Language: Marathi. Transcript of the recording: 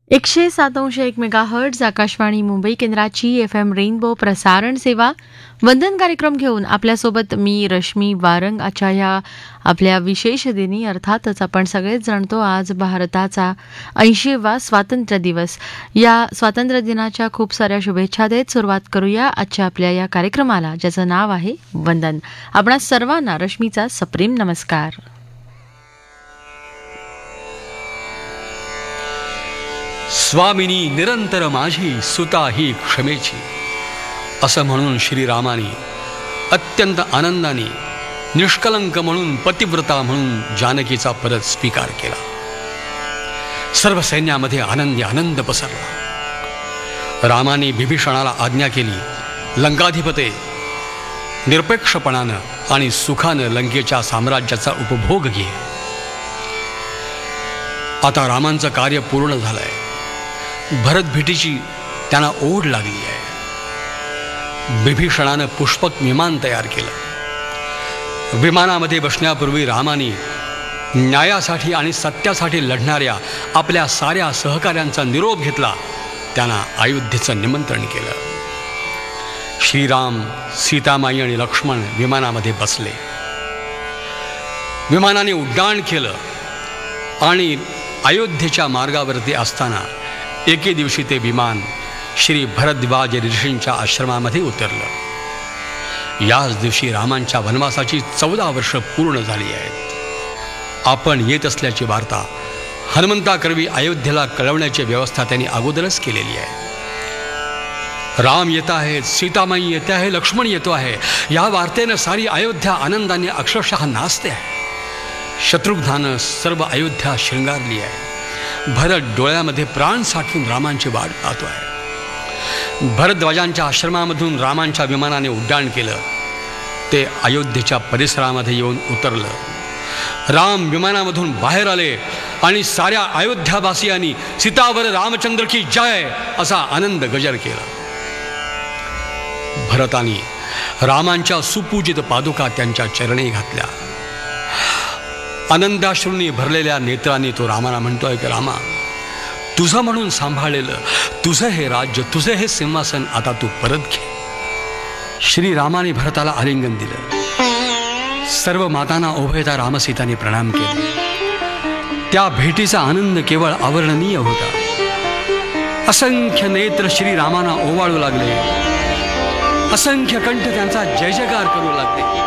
107.1 मेगाहर्ट्ज आकाशवाणी मुंबई केंद्राची FM रेनबो प्रसारण सेवा वंदन कार्यक्रम घेऊन आपल्यासोबत मी रश्मी वारंग. आजच्या ह्या आपल्या विशेष दिनी अर्थातच आपण सगळेच जाणतो आज भारताचा 80वा स्वातंत्र्य दिवस. या स्वातंत्र्य दिनाच्या खूप साऱ्या शुभेच्छा देत सुरुवात करूया आजच्या आपल्या या कार्यक्रमाला, ज्याचं नाव आहे वंदन. आपणा सर्वांना रश्मीचा सप्रेम नमस्कार. स्वामिनी निरंतर माझी सुता ही क्षमेची, असं म्हणून श्रीरामाने अत्यंत आनंदाने निष्कलंक म्हणून पतिव्रता म्हणून जानकीचा परत स्वीकार केला. सर्व सैन्यामध्ये आनंदी आनंद पसरला. रामाने बिभीषणाला आज्ञा केली, लंकाधिपते निरपेक्षपणानं आणि सुखानं लंकेच्या साम्राज्याचा उपभोग घे. आता रामांचं कार्य पूर्ण झालंय. भरत भेटीची त्यांना ओढ लागली आहे. बिभीषणानं पुष्पक विमान तयार केलं. विमानामध्ये बसण्यापूर्वी रामाने न्यायासाठी आणि सत्यासाठी लढणाऱ्या आपल्या साऱ्या सहकाऱ्यांचा निरोप घेतला. त्यांना अयोध्येचं निमंत्रण केलं. श्रीराम, सीतामाई आणि लक्ष्मण विमानामध्ये बसले. विमानाने उड्डाण केलं आणि अयोध्येच्या मार्गावरती असताना एके दिवशी ते विमान श्री भरद्वाज ऋषींच्या आश्रमामध्ये उतरलं. याच दिवशी रामांच्या वनवासाची 14 वर्ष पूर्ण झाली आहेत. आपण येत असल्याची वार्ता हनुमंताकरवी अयोध्येला कळवण्याची व्यवस्था त्यांनी अगोदरच केलेली आहे. राम येत आहेत, सीतामाई येते आहे, लक्ष्मण येतो आहे. या वार्तेनं सारी अयोध्या आनंदाने अक्षरशः नाचते आहे. शत्रुघ्नानं सर्व अयोध्या शृंगारली आहे. भरत डोळ्यामध्ये प्राण साठवून रामांची वाट पाहतो आहे. भरद्वाजांच्या आश्रमामधून रामांच्या विमानाने उड्डाण केलं. ते अयोध्येच्या परिसरामध्ये येऊन उतरलं. राम विमानामधून बाहेर आले आणि साऱ्या अयोध्यावासियांनी सीतावर रामचंद्र की जय असा आनंद गजर केला. भरताने रामांच्या सुपूजित पादुका त्यांच्या चरणी घातल्या. आनंदाश्रूंनी भरलेल्या नेत्रांनी तो रामाला म्हणतोय की रामा, तुझं म्हणून सांभाळलेलं तुझं हे राज्य, तुझं हे सिंहासन आता तू परत घे. श्रीरामाने भरताला आलिंगन दिलं. सर्व मातांना उभयता रामसीताने प्रणाम केले. त्या भेटीचा आनंद केवळ अवर्णनीय होता. असंख्य नेत्र श्रीरामांना ओवाळू लागले. असंख्य कंठ त्यांचा जय जयकार करू लागले.